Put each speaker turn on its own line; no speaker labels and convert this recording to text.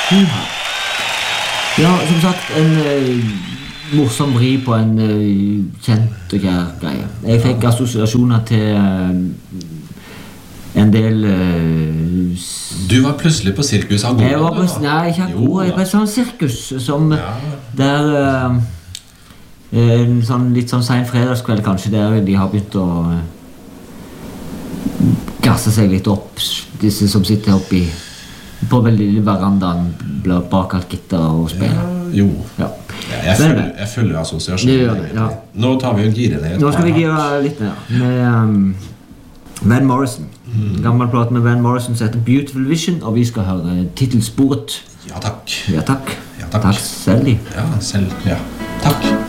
Ja, som sagt, en morsom vri på en kjent og kjær greie. Jeg fikk assosiasjoner til en del
Du var plutselig på Sirkus Agora.
Jeg var på, nei, ikke Agora, jeg var på et sånt sirkus som der en sånn, litt sånn sen fredagskveld kanskje, der de har begynt å gasse seg litt opp, disse som sitter oppi på veldig verandaen bak alt gitter og spiller.
Jo.
Ja.
Jeg følger assosiasjonen.
Ja.
Nå tar vi og girer ned.
Nå skal vi gire litt ned med Van Morrison. En gammel plate med Van Morrison som heter Beautiful Vision, og vi skal høre titelsporet.
Ja, takk.
Ja, takk.
Ja, takk.
Takk selv.
Ja, selv. Ja. Takk.